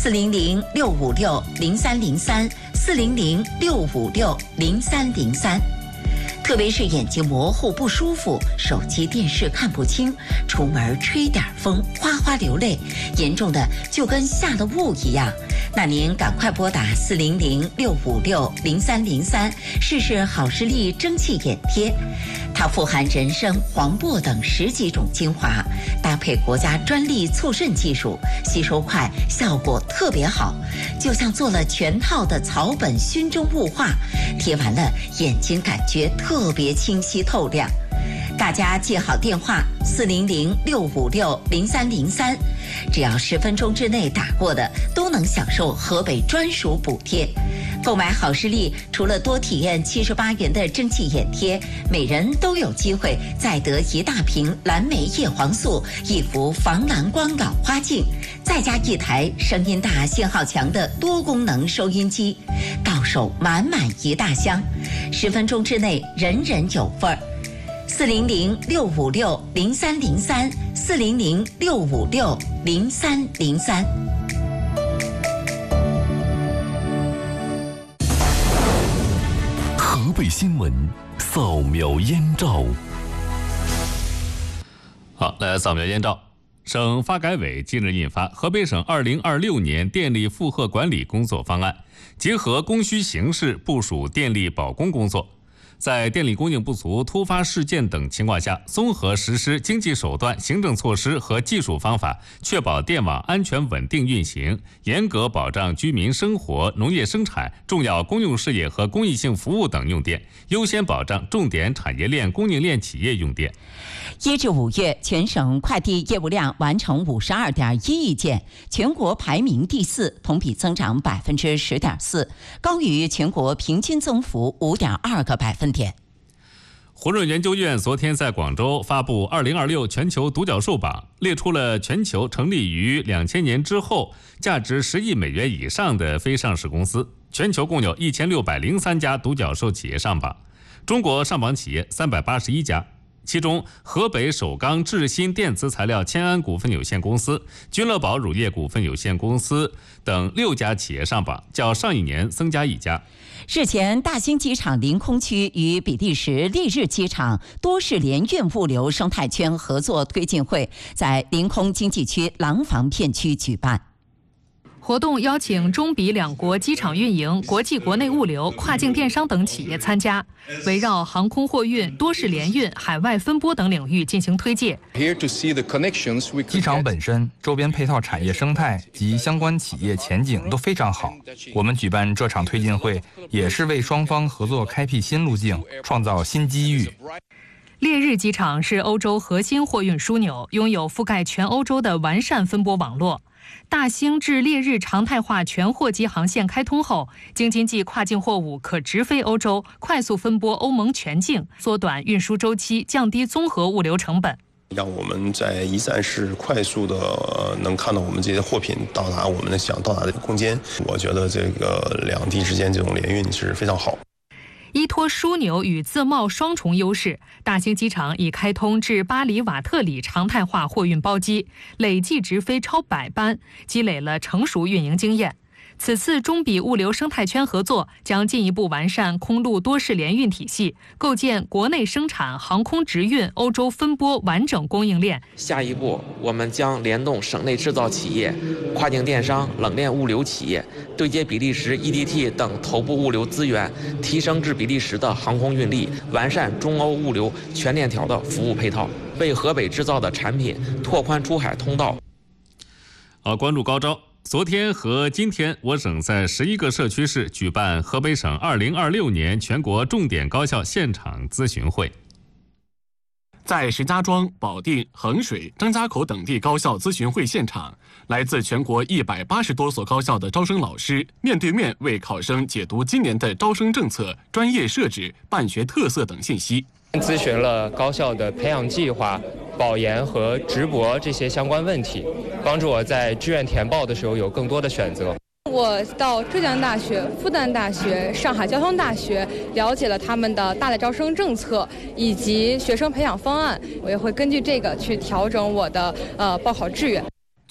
，400-656-0303，400-656-0303。特别是眼睛模糊不舒服，手机电视看不清，出门吹点风哗哗流泪，严重的就跟下了雾一样，那您赶快拨打400-656-0303，试试好视力蒸汽眼贴。它富含人参、黄柏等10几种精华，搭配国家专利促渗技术，吸收快，效果特别好，就像做了全套的草本熏蒸雾化，贴完了眼睛感觉特别清晰透亮。大家记好电话400-656-0303，只要10分钟之内打过的都能享受河北专属补贴。购买好视力，除了多体验78元的蒸汽眼贴，每人都有机会再得1大瓶蓝莓叶黄素、1幅防蓝光老花镜，再加1台声音大、信号强的多功能收音机，到手满满1大箱，10分钟之内人人有份儿。400-656-0303，400-656-0303。 河北新闻扫描燕赵。 好，来扫描燕赵。省发改委近日印发《河北省2026年电力负荷管理工作方案》，结合供需形势部署电力保供工作。在电力供应不足、突发事件等情况下，综合实施经济手段、行政措施和技术方法，确保电网安全稳定运行，严格保障居民生活、农业生产、重要公用事业和公益性服务等用电，优先保障重点产业链供应链企业用电。 1至5月，全省快递业务量完成52.1亿件，全国排名第4，同比增长10.4%，高于全国平均增幅5.2个百分点。 胡润研究院昨天在广州发布2026全球独角兽榜，列出了全球成立于2000年之后价值10亿美元以上的非上市公司，全球共有1603家独角兽企业上榜，中国上榜企业381家。其中，河北首钢智新电子材料千安股份有限公司、君乐宝乳业股份有限公司等6家企业上榜，较上一年增加1家。 日前，大兴机场临空区与比利时烈日机场多式联运物流生态圈合作推进会在临空经济区廊坊片区举办。 活动邀请中比两国机场运营、国际国内物流、跨境电商等企业参加，围绕航空货运、多式联运、海外分拨等领域进行推介。 机场本身、周边配套产业生态及相关企业前景都非常好。我们举办这场推进会，也是为双方合作开辟新路径，创造新机遇。 烈日机场是欧洲核心货运枢纽，拥有覆盖全欧洲的完善分拨网络。大兴至烈日常态化全货机航线开通后，京津冀跨境货物可直飞欧洲，快速分拨欧盟全境，缩短运输周期，降低综合物流成本。 让我们在一站式快速的能看到我们这些货品到达我们想到达的空间。我觉得这个两地之间这种联运是非常好。 依托枢纽与自贸双重优势，大兴机场已开通至巴黎瓦特里常态化货运包机，累计直飞超100班，积累了成熟运营经验。此次中比物流生态圈合作将进一步完善空路多式联运体系，构建国内生产、航空直运、欧洲分拨完整供应链。 下一步，我们将联动省内制造企业、跨境电商、冷链物流企业，对接比利时 EDT 等头部物流资源，提升至比利时的航空运力，完善中欧物流全链条的服务配套，为河北制造的产品拓宽出海通道。 关注高招。昨天和今天，我省在11个社区市举办河北省2026年全国重点高校现场咨询会。 在石家庄、保定、衡水、张家口等地高校咨询会现场，来自全国180多所高校的招生老师面对面为考生解读今年的招生政策、专业设置、办学特色等信息。 咨询了高校的培养计划、保研和直博这些相关问题，帮助我在志愿填报的时候有更多的选择。 我到浙江大学、复旦大学、上海交通大学了解了他们的大类招生政策以及学生培养方案，我也会根据这个去调整我的报考志愿。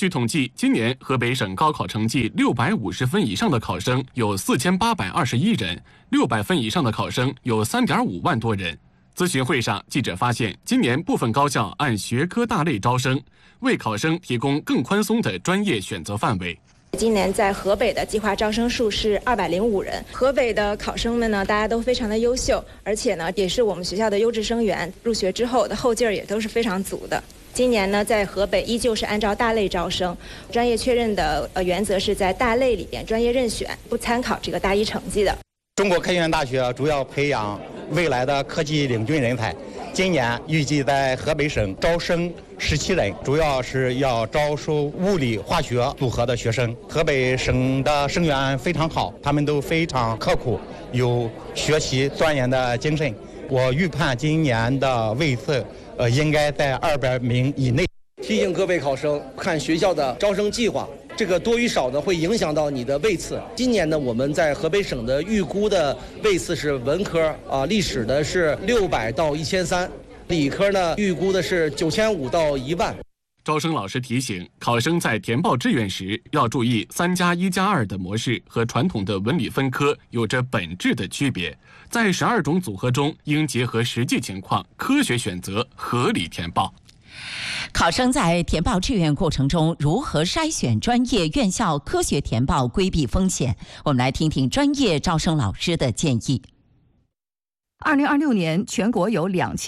据统计，今年河北省高考成绩650分以上的考生有4821人，600分以上的考生有3.5万多人。咨询会上，记者发现，今年部分高校按学科大类招生，为考生提供更宽松的专业选择范围。 今年在河北的计划招生数是205人。河北的考生们呢，大家都非常的优秀，而且呢，也是我们学校的优质生源。入学之后的后劲儿也都是非常足的。今年呢，在河北依旧是按照大类招生，专业确认的原则是在大类里边专业任选，不参考这个大一成绩的。 中国科学院大学主要培养未来的科技领军人才。今年预计在河北省招生17人，主要是要招收物理化学组合的学生。河北省的生源非常好，他们都非常刻苦，有学习钻研的精神。我预判今年的位次应该在200名以内。 提醒各位考生看学校的招生计划，这个多与少呢会影响到你的位次。今年呢，我们在河北省的预估的位次是文科历史的是600到1300，理科呢预估的是9500到10000。 招生老师提醒考生在填报志愿时要注意3+1+2的模式和传统的文理分科有着本质的区别，在12种组合中应结合实际情况科学选择，合理填报。 考生在填报志愿过程中如何筛选专业院校，科学填报，规避风险？我们来听听专业招生老师的建议。 2026年，全国有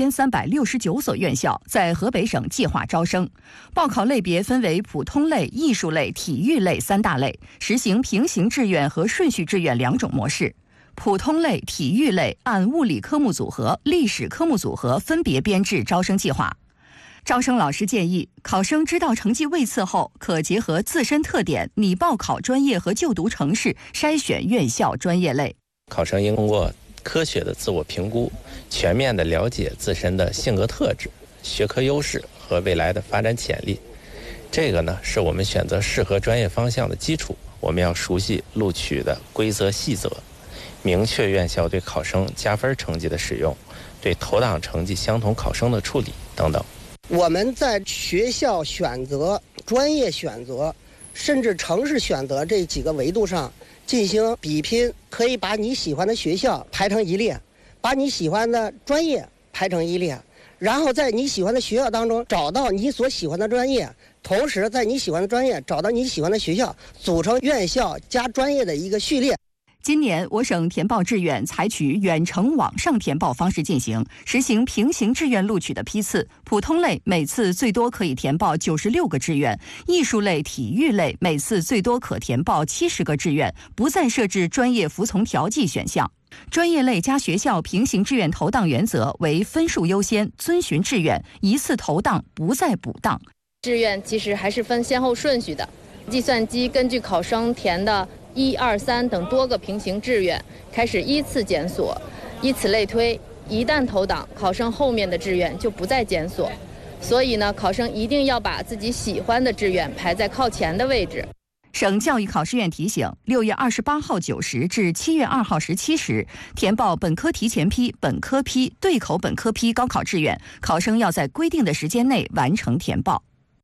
2369所院校在河北省计划招生，报考类别分为普通类、艺术类、体育类3大类，实行平行志愿和顺序志愿2种模式。普通类、体育类按物理科目组合、历史科目组合分别编制招生计划。招生老师建议，考生知道成绩位次后，可结合自身特点、拟报考专业和就读城市筛选院校专业类。 考生应通过科学的自我评估，全面的了解自身的性格特质、学科优势和未来的发展潜力。这个呢，是我们选择适合专业方向的基础。我们要熟悉录取的规则细则，明确院校对考生加分成绩的使用，对投档成绩相同考生的处理等等。 我们在学校选择、专业选择，甚至城市选择这几个维度上进行比拼，可以把你喜欢的学校排成一列，把你喜欢的专业排成一列，然后在你喜欢的学校当中找到你所喜欢的专业，同时在你喜欢的专业找到你喜欢的学校，组成院校加专业的一个序列。 今年我省填报志愿采取远程网上填报方式进行，实行平行志愿录取的批次。普通类每次最多可以填报96个志愿，艺术类、体育类每次最多可填报70个志愿，不再设置专业服从调剂选项。专业类加学校平行志愿投档原则为分数优先，遵循志愿，一次投档不再补档。 志愿其实还是分先后顺序的，计算机根据考生填的1、2、3等多个平行志愿开始依次检索，以此类推，一旦投档，考生后面的志愿就不再检索。所以呢，考生一定要把自己喜欢的志愿排在靠前的位置。 省教育考试院提醒，6月28号9时至7月2号17时，填报本科提前批、本科批、对口本科批高考志愿，考生要在规定的时间内完成填报。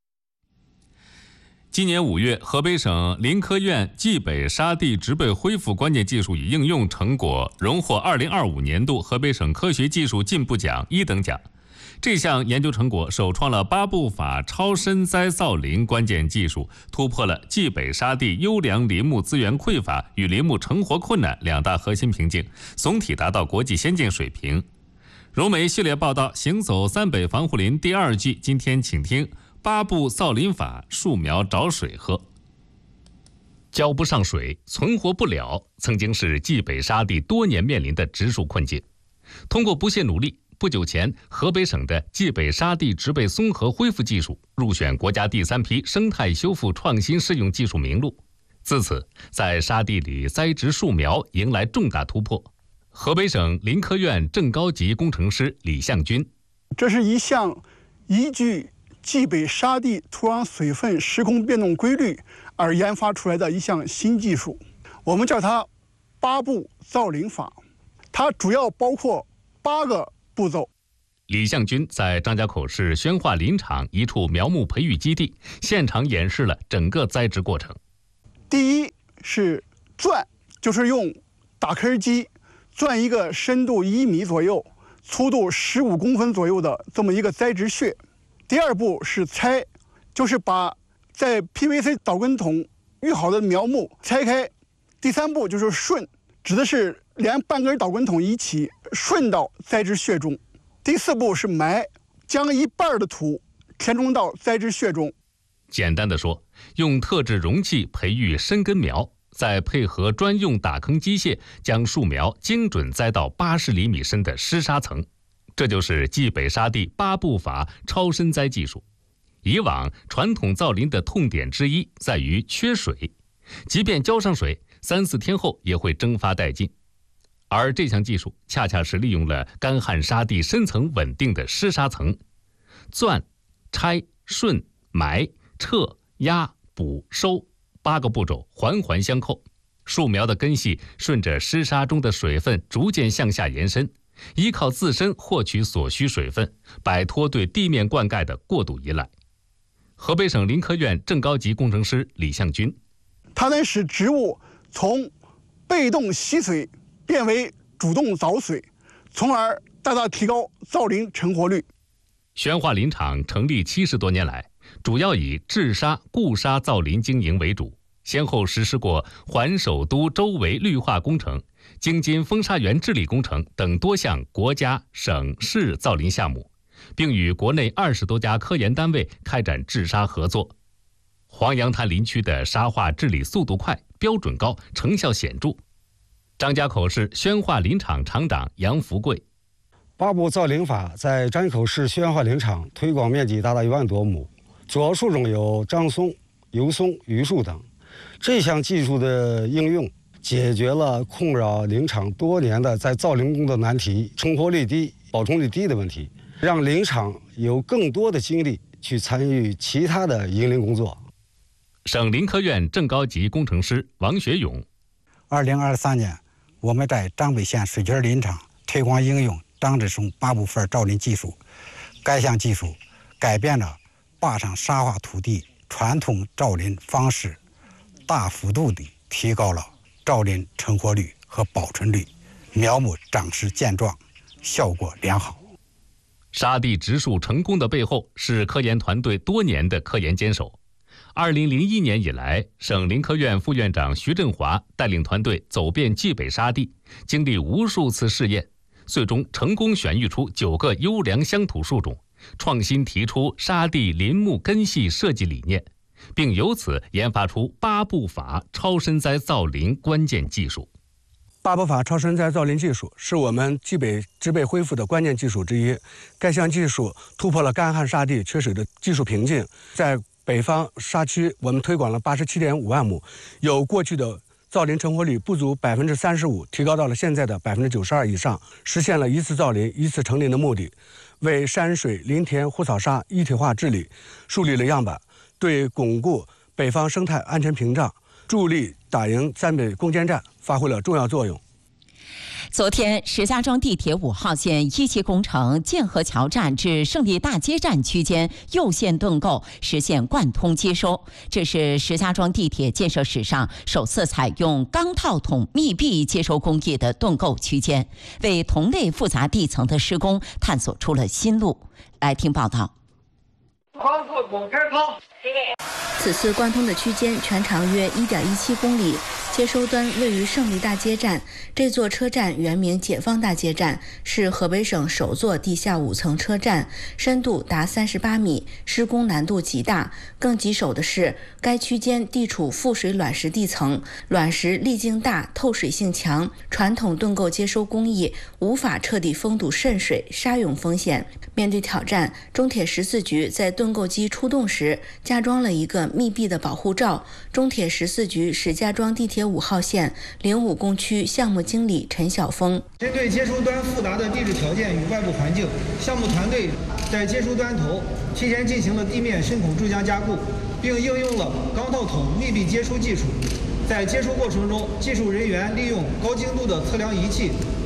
今年5月，河北省林科院冀北沙地植被恢复关键技术与应用成果荣获2025年度河北省科学技术进步奖1等奖。这项研究成果首创了8步法超深栽造林关键技术，突破了冀北沙地优良林木资源匮乏与林木成活困难2大核心瓶颈，总体达到国际先进水平。融媒系列报道《行走三北防护林》第2季，今天请听8步造林法，树苗找水喝。浇不上水，存活不了，曾经是冀北沙地多年面临的植树困境。通过不懈努力，不久前，河北省的冀北沙地植被综合恢复技术入选国家第3批生态修复创新适用技术名录。自此，在沙地里栽植树苗迎来重大突破。河北省林科院正高级工程师李向军： 这是一项依据冀北沙地土壤水分时空变动规律而研发出来的一项新技术，我们叫它8步造林法。它主要包括8个步骤。 李向军在张家口市宣化林场一处苗木培育基地现场演示了整个栽植过程。 第一是钻，就是用打坑机钻一个深度1米左右、粗度15公分左右的这么一个栽植穴。第二步是拆，就是把在 PVC 导根筒育好的苗木拆开。第三步就是顺，指的是连半根导根筒一起顺到栽植穴中。第四步是埋，将一半的土填充到栽植穴中。 简单的说，用特制容器培育深根苗，再配合专用打坑机械，将树苗精准栽到80厘米深的湿沙层。这就是冀北沙地8步法超深栽技术。以往传统造林的痛点之一在于缺水，即便浇上水，3、4天后也会蒸发殆尽。而这项技术恰恰是利用了干旱沙地深层稳定的湿沙层，钻、拆、顺、埋、撤、压、补、收8个步骤环环相扣，树苗的根系顺着湿沙中的水分逐渐向下延伸，依靠自身获取所需水分，摆脱对地面灌溉的过度依赖。河北省林科院正高级工程师李向军， 它能使植物从被动吸水变为主动找水，从而大大提高造林成活率。 宣化林场成立70多年来，主要以治沙、固沙造林经营为主，先后实施过环首都周围绿化工程、京津风沙园治理工程等多项国家、省市造林项目，并与国内20多家科研单位开展治沙合作。黄杨滩林区的沙化治理速度快、标准高、成效显著。张家口市宣化林场厂长杨福贵 ，8步造林法在张家口市宣化林场推广面积达到1万多亩，主要树种有樟松、油松、榆树等。这项技术的应用，解决了困扰林场多年的在造林工作难题、成活率低、保存率低的问题，让林场有更多的精力去参与其他的营林工作。 省林科院正高级工程师王学勇 ，2023年，我们在张北县水泉林场推广应用张志松8步法造林技术。该项技术改变了坝上沙化土地传统造林方式，大幅度地提高了造林成活率和保存率，苗木长势健壮，效果良好。 沙地植树成功的背后是科研团队多年的科研坚守。2001年以来，省林科院副院长徐振华带领团队走遍冀北沙地，经历无数次试验，最终成功选育出9个优良乡土树种，创新提出沙地林木根系设计理念，并由此研发出8步法超深栽造林关键技术。 8步法超深栽造林技术是我们冀北植被恢复的关键技术之一。该项技术突破了干旱沙地缺水的技术瓶颈，在北方沙区，我们推广了87.5万亩，由过去的造林成活率不足35%，提高到了现在的92%以上，实现了一次造林、一次成林的目的，为山水林田护草沙一体化治理树立了样板，对巩固北方生态安全屏障、助力打赢三北攻坚战发挥了重要作用。 昨天，石家庄地铁5号线1期工程建河桥站至胜利大街站区间右线盾构实现贯通接收，这是石家庄地铁建设史上首次采用钢套筒密闭接收工艺的盾构区间，为同类复杂地层的施工探索出了新路。来听报道。 此次贯通的区间全长约1.17公里，接收端位于胜利大街站。这座车站原名解放大街站，是河北省首座地下5层车站，深度达38米，施工难度极大。更棘手的是，该区间地处覆水卵石地层，卵石粒径大，透水性强，传统盾构接收工艺无法彻底封堵渗水、沙涌风险。面对挑战，中铁14局在盾构机出动时加装了一个密闭的保护罩。中铁14局石家庄地铁5号线05工区项目经理陈晓峰： 针对接收端复杂的地质条件与外部环境，项目团队在接收端头提前进行了地面深孔注浆加固，并应用了钢套筒密闭接收技术。在接收过程中，技术人员利用高精度的测量仪器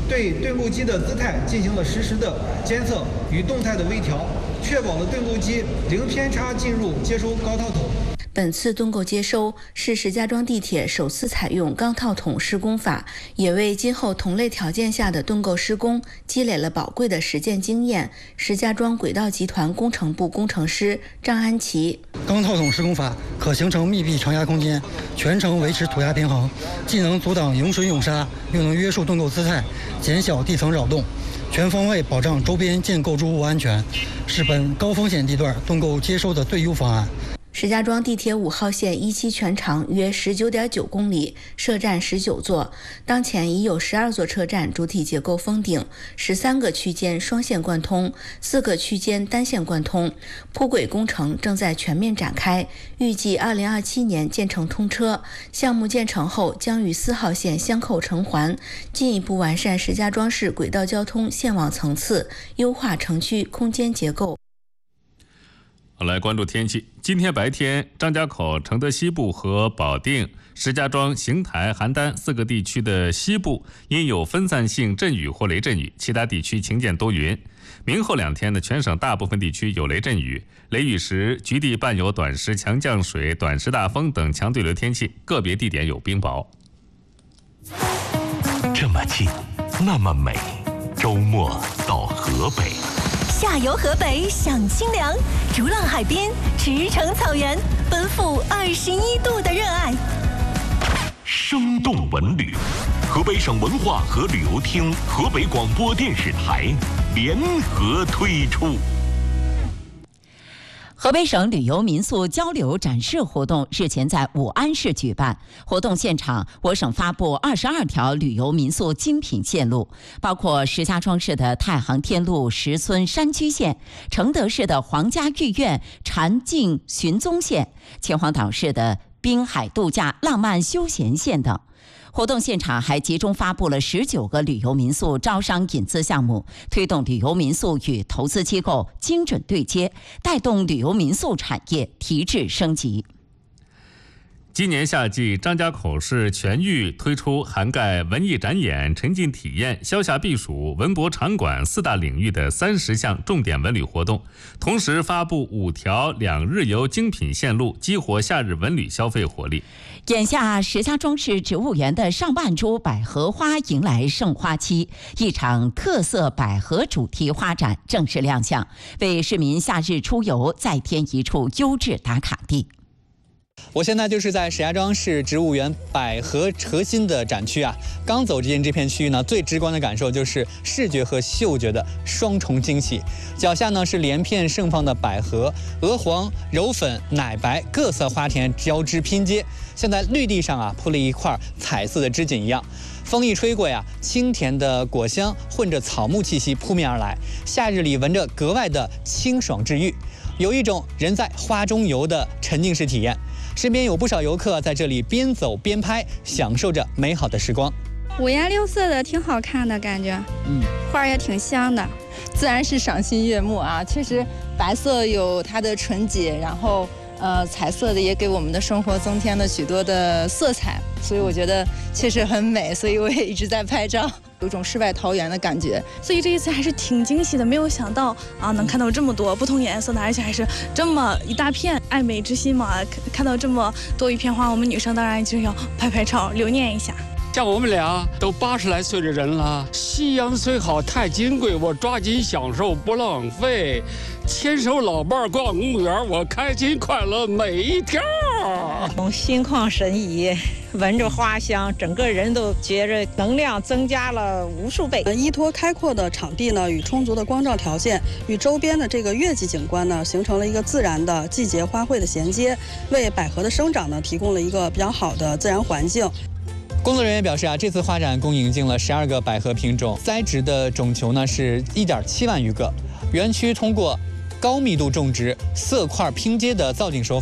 对盾构机的姿态进行了实时的监测与动态的微调，确保了盾构机零偏差进入接收高套筒。 本次盾构接收是石家庄地铁首次采用钢套筒施工法，也为今后同类条件下的盾构施工积累了宝贵的实践经验。石家庄轨道集团工程部工程师张安琪： 钢套筒施工法可形成密闭承压空间，全程维持土压平衡，既能阻挡涌水涌沙，又能约束盾构姿态，减小地层扰动，全方位保障周边建构筑物安全，是本高风险地段盾构接收的最优方案。 石家庄地铁5号线1期全长约19.9公里，设站19座，当前已有12座车站主体结构封顶，13个区间双线贯通，4个区间单线贯通，铺轨工程正在全面展开，预计2027年建成通车。项目建成后将与4号线相扣成环，进一步完善石家庄市轨道交通线网层次，优化城区空间结构。 来关注天气。今天白天，张家口、承德西部和保定、石家庄、邢台、邯郸4个地区的西部因有分散性阵雨或雷阵雨，其他地区晴间多云。明后2天呢，全省大部分地区有雷阵雨，雷雨时局地伴有短时强降水、短时大风等强对流天气，个别地点有冰雹。 这么近，那么美，周末到河北。 下游河北享清凉，逐浪海边，驰骋草原，奔赴21度的热爱。 生动文旅，河北省文化和旅游厅、河北广播电视台联合推出。 河北省旅游民宿交流展示活动日前在武安市举办。活动现场，我省发布22条旅游民宿精品线路，包括石家庄市的太行天路石村山居线，承德市的皇家御苑禅境寻踪线，秦皇岛市的滨海度假浪漫休闲线等。活动现场还集中发布了19个旅游民宿招商引资项目，推动旅游民宿与投资机构精准对接，带动旅游民宿产业提质升级。 今年夏季，张家口市全域推出涵盖文艺展演、沉浸体验、消夏避暑、文博场馆4大领域的30项重点文旅活动，同时发布5条2日游精品线路，激活夏日文旅消费活力。 眼下，石家庄市植物园的上万株百合花迎来盛花期，一场特色百合主题花展正式亮相，为市民夏日出游再添一处优质打卡地。 我现在就是在石家庄市植物园百合核心的展区啊，刚走进这片区域呢，最直观的感受就是视觉和嗅觉的双重惊喜。脚下呢是连片盛放的百合，鹅黄、柔粉、奶白各色花田交织拼接，像在绿地上啊铺了一块彩色的织锦一样。风一吹过呀，清甜的果香混着草木气息扑面而来，夏日里闻着格外的清爽治愈，有一种人在花中游的沉浸式体验。身边有不少游客在这里边走边拍，享受着美好的时光。 五颜六色的，挺好看的感觉。花也挺香的， 自然是赏心悦目啊。确实，白色有它的纯洁，然后彩色的也给我们的生活增添了许多的色彩，所以我觉得确实很美，所以我也一直在拍照，有种世外桃源的感觉。 所以这一次还是挺惊喜的，没有想到啊能看到这么多不同颜色的，而且还是这么一大片，爱美之心嘛，看到这么多一片花，我们女生当然就要拍拍照留念一下。 像我们俩都80来岁的人了，夕阳虽好太金贵，我抓紧享受不浪费，牵手老伴逛公园，我开心快乐每一天。 心旷神怡，闻着花香，整个人都觉着能量增加了无数倍。 依托开阔的场地呢，与充足的光照条件，与周边的这个月季景观呢，形成了一个自然的季节花卉的衔接，为百合的生长呢提供了一个比较好的自然环境。 工作人员表示啊，这次花展共引进了12个百合品种，栽植的种球呢是1.7万余个。园区通过高密度种植、色块拼接的造景手法，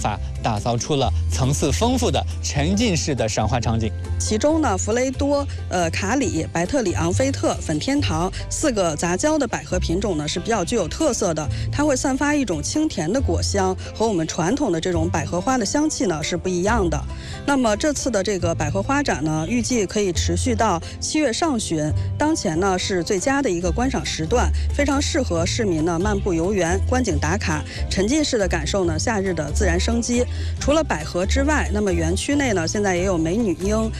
打造出了层次丰富的沉浸式的赏花场景。 其中呢，弗雷多、卡里、白特里昂菲特、粉天堂4个杂交的百合品种呢是比较具有特色的，它会散发一种清甜的果香，和我们传统的这种百合花的香气呢是不一样的。那么这次的这个百合花展呢，预计可以持续到7月上旬，当前呢是最佳的一个观赏时段，非常适合市民呢漫步游园、观景打卡，沉浸式的感受呢夏日的自然生机。除了百合之外，那么园区内呢现在也有美女樱、